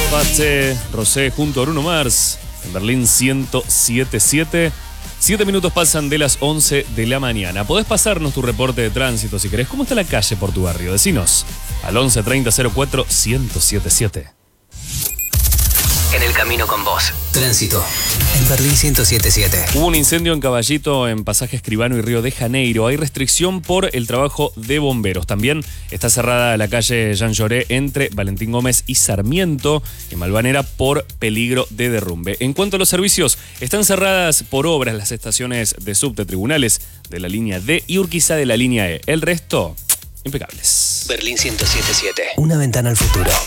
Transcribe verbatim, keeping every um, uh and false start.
Pache, Rosé junto a Bruno Mars en Berlín ciento siete punto siete. Siete minutos pasan de las once de la mañana. Podés pasarnos tu reporte de tránsito si querés. ¿Cómo está la calle por tu barrio? Decinos al once treinta cero cuatro ciento setenta y siete. En el camino con vos. Tránsito. En Berlín ciento siete punto siete. Hubo un incendio en Caballito en Pasaje Escribano y Río de Janeiro. Hay restricción por el trabajo de bomberos. También está cerrada la calle Jean Lloré entre Valentín Gómez y Sarmiento en Malvanera por peligro de derrumbe. En cuanto a los servicios, están cerradas por obras las estaciones de subte Tribunales de la línea D y Urquiza de la línea E. El resto, impecables. Berlín ciento siete punto siete. Una ventana al futuro.